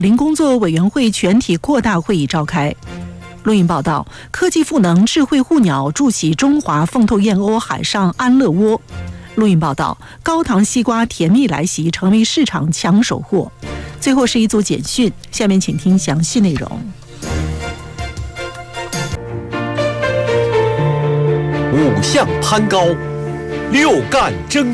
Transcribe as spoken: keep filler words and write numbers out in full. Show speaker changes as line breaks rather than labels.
零工作委员会全体扩大会议召开。录音报道：科技赋能智慧护鸟筑起中华凤头燕鸥海上安乐窝。录音报道：高糖西瓜甜蜜来袭，成为市场抢手货。最后是一组简讯，下面请听详细内容。
五项攀高，六干争